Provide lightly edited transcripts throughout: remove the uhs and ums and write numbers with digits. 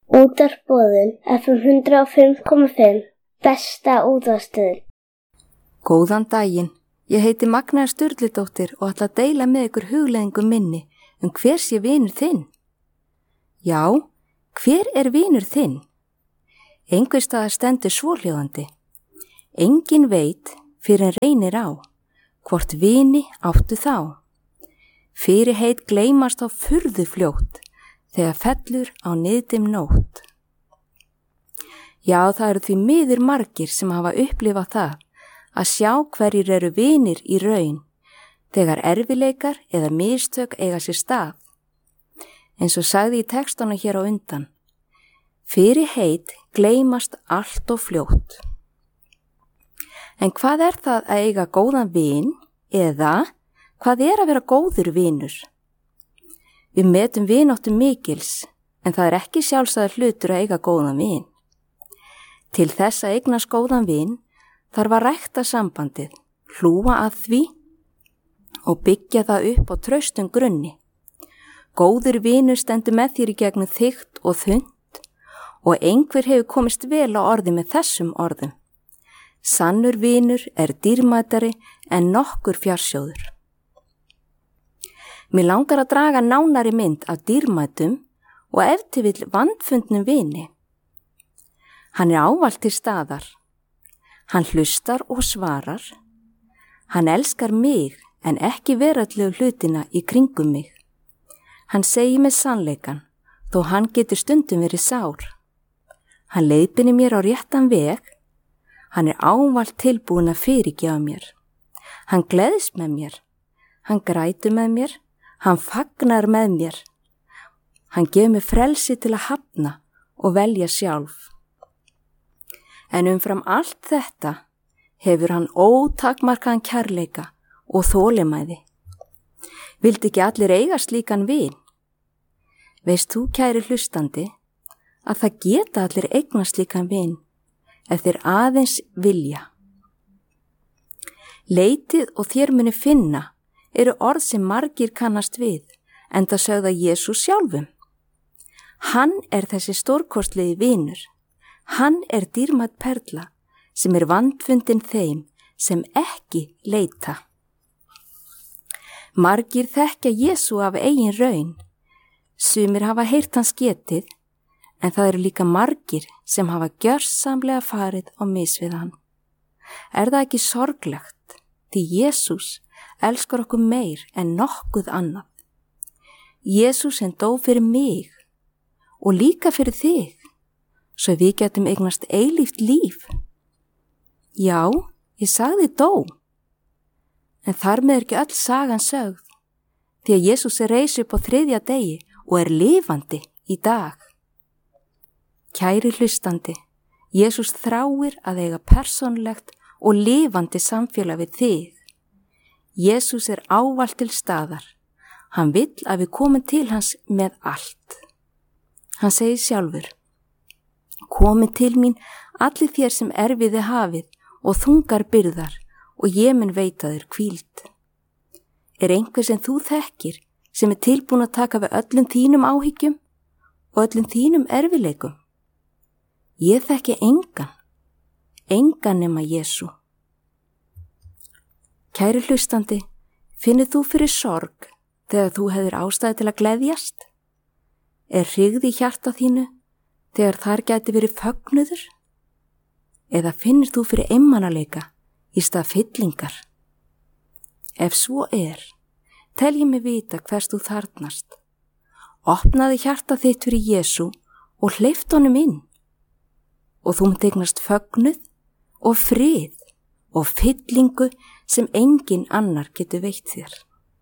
Útvarpsboðun FM 105,5 besta útvarpsstöðin. Góðan daginn, ég heiti Magnea Sturludóttir og ætla að deila með ykkur hugleiðingum minni hver sé vinur þinn. Já, hver er vinur þinn? Einhvers staðar stendur svohljóðandi. Enginn veit fyrr en reynir á, hvort vini áttu þá. Fyrirheit gleymast á furðu fljótt, þegar fellur á niðdim nótt. Já, það eru því miður margir sem hafa upplifað það að sjá hverjir eru vinir í raun, þegar erfileikar eða mistök eiga sér stað. Eins og sagði í textana hér á undan, fyrirheit gleymast allt og fljótt. En hvað er það að eiga góðan vin eða hvað er að vera góður vinur? Við metum vináttu mikils, en það er ekki sjálfsagður hlutur að eiga góðan vin. Til þess að eignast góðan vin þarf að rækta sambandið, hlúa að því og byggja það upp á traustum grunni. Góður vinur stendur með þér í gegnum þykkt og þunnt og einhver hefur komist vel á orði með þessum orðum. Sannur vinur er dýrmætari en nokkur fjársjóður. Mér langar að draga nánari mynd af dýrmætum og ef til vill vandfundnum vini. Hann er ávallt til staðar. Hann hlustar og svarar. Hann elskar mig en ekki veraldlegu hlutina í kringum mig. Hann segir mig sannleikan þó hann getur stundum verið sár. Hann leiðbeinir mér á réttan veg. Hann er ávallt tilbúin að fyrirgefa mér. Hann gleðst með mér. Hann grætur með mér. Hann fagnar með mér. Hann gefur mér frelsi til að hafna og velja sjálf. En umfram allt þetta hefur hann ótakmarkaðan kærleika og þolinmæði. Vildi ekki allir eiga slíkan vin? Veist þú, kæri hlustandi, að það geta allir eigna slíkan vin ef þeir aðeins vilja. Leitið og þér muni finna eru orð sem margir kannast við, enda sögða Jesús sjálfum. Hann er þessi stórkostlegi vinur. Hann er dýrmæt perla sem er vandfundin þeim sem ekki leita. Margir þekkja Jesú af eigin raun. Sumir hafa heyrt hans getið, en það eru líka margir sem hafa gjörsamlega farið á mis við hann. Er það ekki sorglegt? Því Jesús elskar okkur meir en nokkuð annað. Jesús sem dó fyrir mig og líka fyrir þig, svo við getum eignast eilíft líf. Já, ég sagði dó, en þar með er ekki öll sagan sögð, því að Jesús er reis upp á 3. degi og er lifandi í dag. Kæri hlustandi, Jesús þráir að eiga persónlegt og lifandi samfélag við þig. Jesús er ávallt til staðar. Hann vill að við komum til hans með allt. Hann segir sjálfur, komið til mín allir þér sem erfiði hafið og þungar byrðar og ég mun veita þér hvíld. Er einhver sem þú þekkir sem er tilbúin að taka við öllum þínum áhyggjum og öllum þínum erfileikum? Ég þekki engan nema Jesú. Kæri hlustandi, finnur þú fyrir sorg þegar þú hefur ástæði til að gleðjast? Er hryggð í hjarta þínu þegar þar gæti verið fögnuður? Eða finnur þú fyrir einmanaleika í stað fyllingar? Ef svo er, tel ég mig vita hvers þú þarfnast. Opnaði hjarta þitt fyrir Jesú og hleypt honum inn. Og þú munt eignast fögnuð og frið og fyllingu sem engin annar getur veitt þér.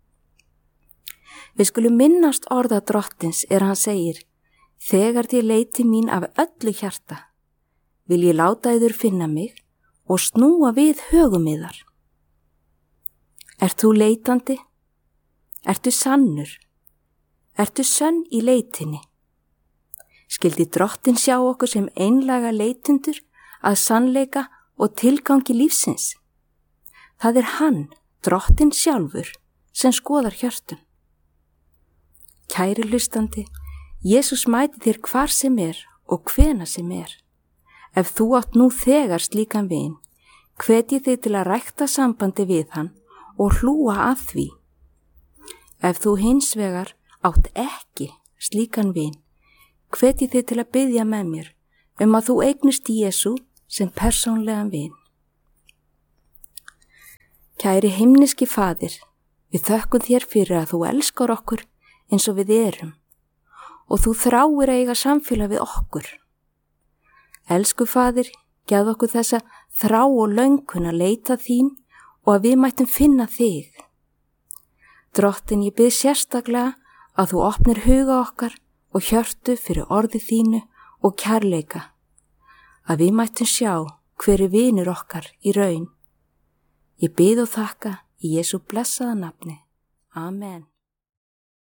Við skulum minnast orða drottins hann segir, þegar þið leiti mín af öllu hjarta, vil ég láta yður finna mig og snúa við högum yðar. Ert þú leitandi? Ertu sannur? Ertu sönn í leitinni? Skyldi drottin sjá okkur sem einlæga leitundur að sannleika og tilgangi lífsins? Það er hann, drottin sjálfur, sem skoðar hjörtun. Kæri hlustandi, Jesús mæti þér hvar sem er og hvena sem er. Ef þú átt nú þegar slíkan vin, hvet ég þig til að rækta sambandi við hann og hlúa að því. Ef þú hins vegar átt ekki slíkan vin, hvet ég þig til að biðja með mér að þú eignist Jesú sem persónlegan vin. Kæri himneski Faðir, við þökkum þér fyrir að þú elskar okkur eins og við erum og þú þráir að eiga samfélag við okkur. Elsku Faðir, gefðu okkur þessa þrá og löngun að leita þín og að við mættum finna þig. Drottin, ég bið sérstaklega að þú opnir huga okkar og hjörtu fyrir orði þínu og kærleika, að við mættum sjá hver er vinur okkar í raun. Ég bið og þakka í Jesú blessaða nafni. Amen.